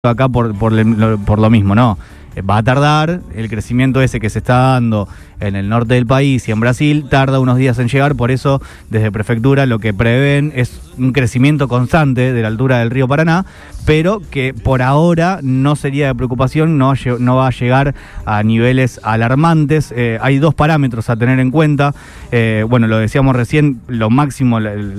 acá por lo mismo, ¿no? Va a tardar, el crecimiento ese que se está dando en el norte del país y en Brasil tarda unos días en llegar, por eso desde Prefectura lo que prevén es un crecimiento constante de la altura del río Paraná, pero que por ahora no sería de preocupación, no va a llegar a niveles alarmantes. Hay dos parámetros a tener en cuenta. Bueno, lo decíamos recién, lo máximo,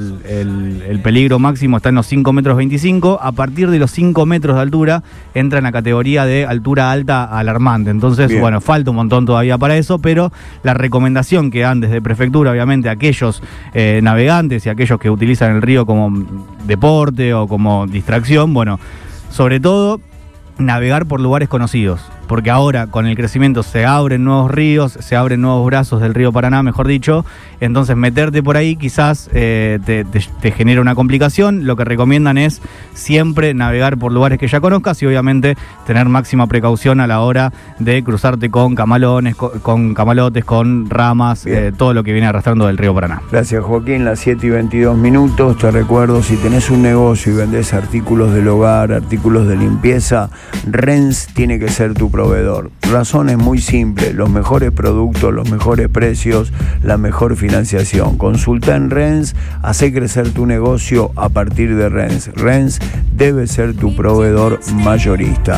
el peligro máximo está en los 5,25 metros. A partir de los 5 metros de altura entra en la categoría de altura alta alarmante. Entonces, bien, bueno, falta un montón todavía para eso, pero la recomendación que dan desde Prefectura, obviamente, a aquellos navegantes y aquellos que utilizan el río como deporte o como distracción, bueno, sobre todo navegar por lugares conocidos, porque ahora con el crecimiento se abren nuevos ríos, se abren nuevos brazos del río Paraná, mejor dicho, entonces meterte por ahí quizás te genera una complicación. Lo que recomiendan es siempre navegar por lugares que ya conozcas y obviamente tener máxima precaución a la hora de cruzarte con camalones, con camalotes, con ramas, todo lo que viene arrastrando del río Paraná. Gracias, Joaquín. Las 7:22. Te recuerdo, si tenés un negocio y vendés artículos del hogar, artículos de limpieza, Renz tiene que ser tu proveedor. Razón es muy simple: los mejores productos, los mejores precios, la mejor financiación. Consulta en Renz, hace crecer tu negocio a partir de Renz. Renz debe ser tu proveedor mayorista.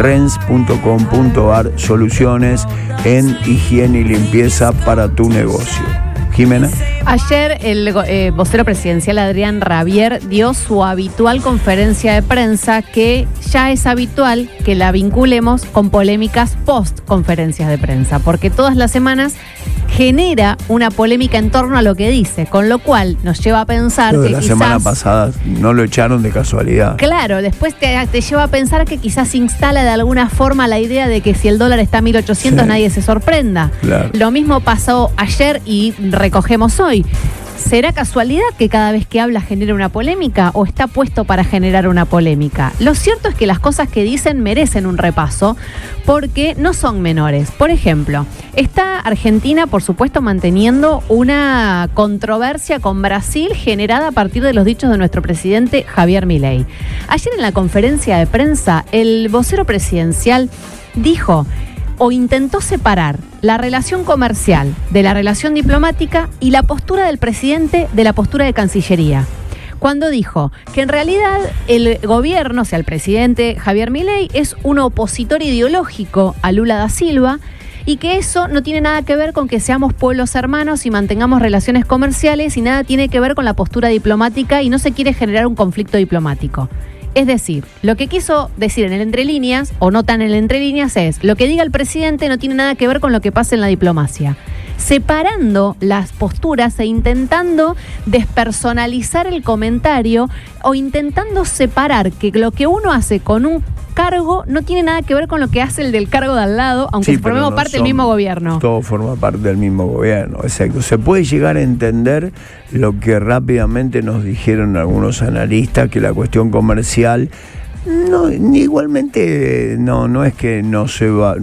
Renz.com.ar, soluciones en higiene y limpieza para tu negocio. Jimena. Ayer el vocero presidencial Adrián Rabier dio su habitual conferencia de prensa, que ya es habitual que la vinculemos con polémicas post conferencias de prensa, porque todas las semanas genera una polémica en torno a lo que dice, con lo cual nos lleva a pensar que la quizás... semana pasada no lo echaron de casualidad. Claro, después te lleva a pensar que quizás se instala de alguna forma la idea de que si el dólar está a 1.800 nadie se sorprenda. Claro. Lo mismo pasó ayer y recogemos hoy. ¿Será casualidad que cada vez que habla genera una polémica o está puesto para generar una polémica? Lo cierto es que las cosas que dicen merecen un repaso porque no son menores. Por ejemplo, está Argentina, por supuesto, manteniendo una controversia con Brasil generada a partir de los dichos de nuestro presidente Javier Milei. Ayer en la conferencia de prensa, el vocero presidencial dijo o intentó separar la relación comercial de la relación diplomática y la postura del presidente de la postura de Cancillería, cuando dijo que en realidad el gobierno, o sea, el presidente Javier Milei, es un opositor ideológico a Lula da Silva y que eso no tiene nada que ver con que seamos pueblos hermanos y mantengamos relaciones comerciales y nada tiene que ver con la postura diplomática y no se quiere generar un conflicto diplomático. Es decir, lo que quiso decir en el entre líneas, o no tan en el entre líneas, es lo que diga el presidente no tiene nada que ver con lo que pasa en la diplomacia. Separando las posturas e intentando despersonalizar el comentario o intentando separar que lo que uno hace con un cargo no tiene nada que ver con lo que hace el del cargo de al lado, aunque formemos parte del mismo gobierno. Todo forma parte del mismo gobierno, exacto. Se puede llegar a entender lo que rápidamente nos dijeron algunos analistas, que la cuestión comercial no, igualmente no es que no se va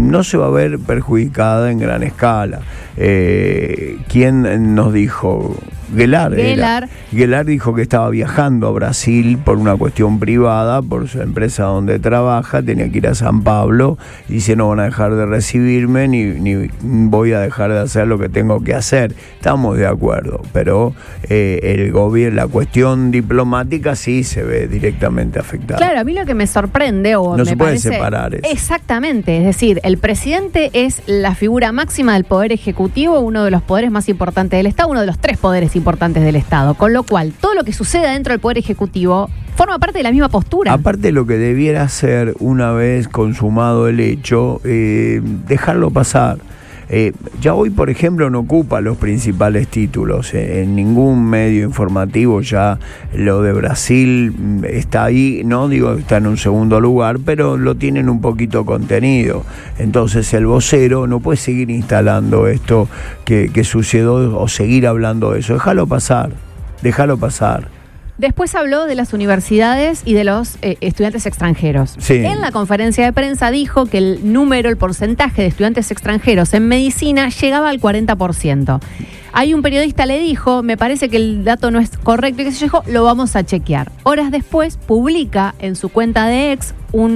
a ver perjudicada en gran escala. ¿Quién nos dijo? Gellar dijo que estaba viajando a Brasil por una cuestión privada, por su empresa donde trabaja, tenía que ir a San Pablo, y dice: no van a dejar de recibirme ni voy a dejar de hacer lo que tengo que hacer. Estamos de acuerdo, pero el gobierno, la cuestión diplomática sí se ve directamente afectada. Claro, a mí lo que me sorprende o no me se puede parece, separar eso. Exactamente, es decir, el presidente es la figura máxima del poder ejecutivo, uno de los poderes más importantes del Estado, uno de los 3 poderes importantes del Estado, con lo cual todo lo que suceda dentro del poder ejecutivo forma parte de la misma postura. Aparte, lo que debiera hacer una vez consumado el hecho, dejarlo pasar. Ya hoy, por ejemplo, no ocupa los principales títulos en ningún medio informativo. Ya lo de Brasil está ahí, no digo que está en un segundo lugar, pero lo tienen un poquito contenido. Entonces el vocero no puede seguir instalando esto que sucedió o seguir hablando de eso. Déjalo pasar. Después habló de las universidades y de los estudiantes extranjeros. Sí. En la conferencia de prensa dijo que el porcentaje de estudiantes extranjeros en medicina llegaba al 40%. Hay un periodista le dijo, me parece que el dato no es correcto, y que se dijo, lo vamos a chequear. Horas después publica en su cuenta de X un